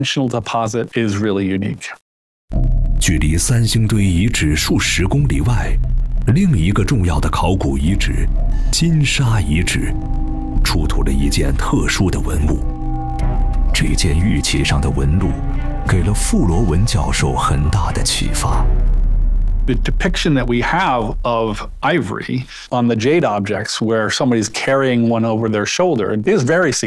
deposit is really unique. 距离三星堆遗址数十公里外，另一个重要的考古遗址——金沙遗址，出土了一件特殊的文物。这件玉器上的纹路，给了傅罗文教授很大的启发。 The depiction that we have of ivory on the jade objects, where somebody's carrying one over their shoulder, is very significant.